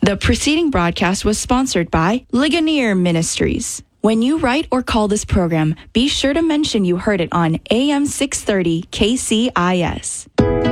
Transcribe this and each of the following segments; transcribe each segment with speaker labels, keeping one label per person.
Speaker 1: The preceding broadcast was sponsored by Ligonier Ministries. When you write or call this program, be sure to mention you heard it on AM 630 KCIS.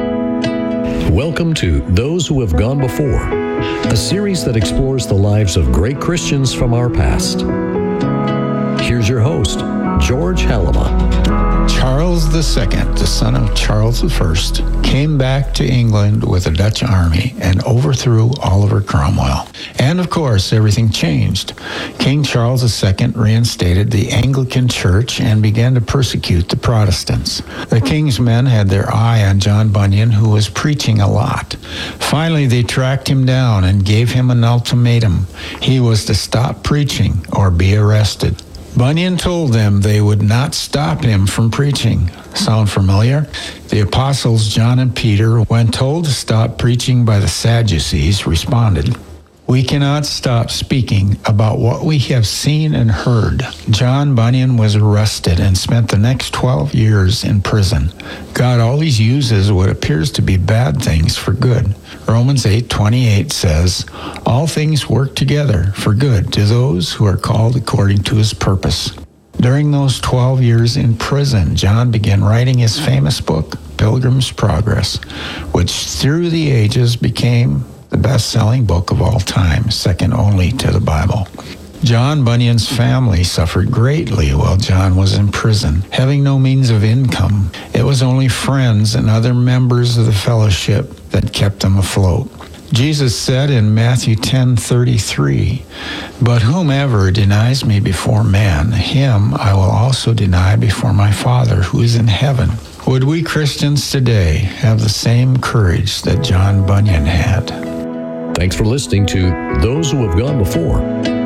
Speaker 2: Welcome to Those Who Have Gone Before, a series that explores the lives of great Christians from our past. Here's your host, George Halama.
Speaker 3: Charles II, the son of Charles I, came back to England with a Dutch army and overthrew Oliver Cromwell. And of course, everything changed. King Charles II reinstated the Anglican Church and began to persecute the Protestants. The king's men had their eye on John Bunyan, who was preaching a lot. Finally, they tracked him down and gave him an ultimatum. He was to stop preaching or be arrested. Bunyan told them they would not stop him from preaching. Sound familiar? The apostles John and Peter, when told to stop preaching by the Sadducees, responded, "We cannot stop speaking about what we have seen and heard." John Bunyan was arrested and spent the next 12 years in prison. God always uses what appears to be bad things for good. Romans 8:28 says, "All things work together for good to those who are called according to his purpose." During those 12 years in prison, John began writing his famous book, Pilgrim's Progress, which through the ages became the best-selling book of all time, second only to the Bible. John Bunyan's family suffered greatly while John was in prison, having no means of income. It was only friends and other members of the fellowship that kept them afloat. Jesus said in Matthew 10:33, "But whomever denies me before man, him I will also deny before my Father who is in heaven." Would we Christians today have the same courage that John Bunyan had?
Speaker 2: Thanks for listening to Those Who Have Gone Before.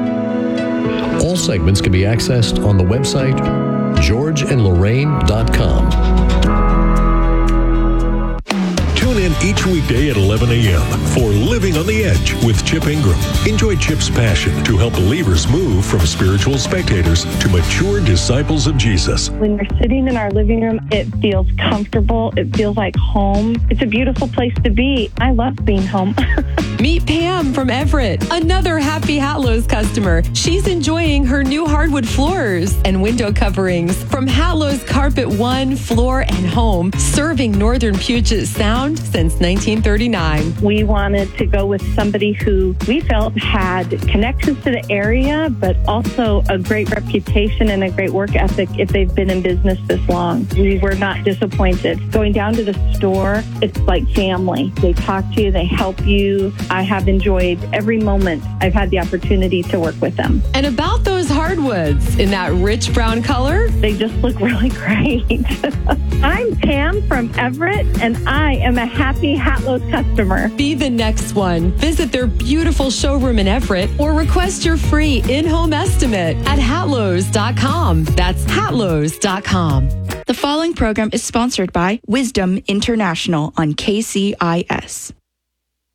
Speaker 2: All segments can be accessed on the website georgeandlorraine.com. Tune in each weekday at 11 a.m. for Living on the Edge with Chip Ingram. Enjoy Chip's passion to help believers move from spiritual spectators to mature disciples of Jesus.
Speaker 4: When we're sitting in our living room, it feels comfortable. It feels like home. It's a beautiful place to be. I love being home.
Speaker 5: Meet Pam from Everett, another happy Hatlo's customer. She's enjoying her new hardwood floors and window coverings from Hatlo's Carpet One Floor and Home, serving northern Puget Sound since 1939.
Speaker 4: We wanted to go with somebody who we felt had connections to the area, but also a great reputation and a great work ethic if they've been in business this long. We were not disappointed. Going down to the store, it's like family. They talk to you, they help you. I have enjoyed every moment I've had the opportunity to work with them.
Speaker 5: And about those hardwoods in that rich brown color,
Speaker 4: they just look really great. I'm Pam from Everett, and I am a happy Hatlo's customer.
Speaker 5: Be the next one. Visit their beautiful showroom in Everett or request your free in-home estimate at hatlos.com. That's hatlos.com.
Speaker 1: The following program is sponsored by Wisdom International on KCIS.